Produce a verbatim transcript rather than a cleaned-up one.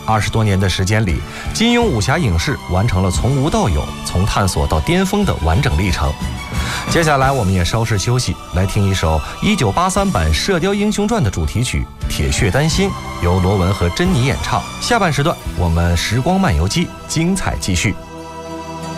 二十多年的时间里，金庸武侠影视完成了从无到有、从探索到巅峰的完整历程。接下来，我们也稍事休息，来听一首一九八三版《射雕英雄传》的主题曲《铁血丹心》，由罗文和珍妮演唱。下半时段，我们时光漫游记精彩继续。